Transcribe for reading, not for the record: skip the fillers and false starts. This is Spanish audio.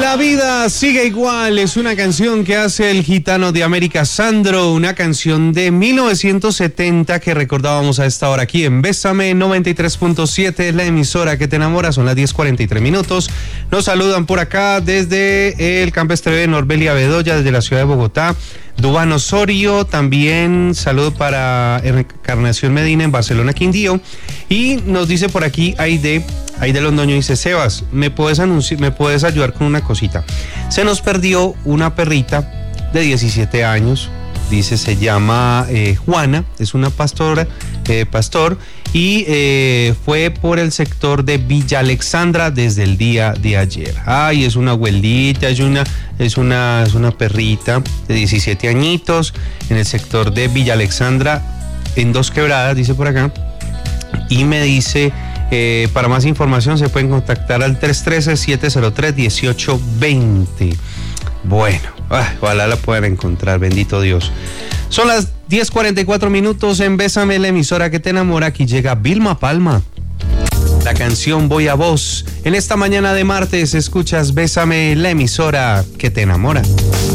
La vida sigue igual, es una canción que hace el gitano de América, Sandro, una canción de 1970 que recordábamos a esta hora aquí en Bésame 93.7, la emisora que te enamora. Son las 10:43 minutos. Nos saludan por acá desde el Campestre de Norbelia Bedoya, desde la ciudad de Bogotá. Dubán Osorio, también saludo para Encarnación Medina en Barcelona, Quindío. Y nos dice por aquí Aide Londoño, dice: Sebas, ¿me puedes ayudar con una cosita? Se nos perdió una perrita de 17 años, dice, se llama Juana, es una pastor, y fue por el sector de Villa Alexandra desde el día de ayer. Ay, es una abuelita, es una perrita de 17 añitos en el sector de Villa Alexandra, en Dos Quebradas, dice por acá, y me dice... para más información se pueden contactar al 313-703-1820. Bueno, ojalá la puedan encontrar, bendito Dios. Son las 10:44 minutos en Bésame, la emisora que te enamora. Aquí llega Vilma Palma. La canción Voy a Vos. En esta mañana de martes escuchas Bésame, la emisora que te enamora.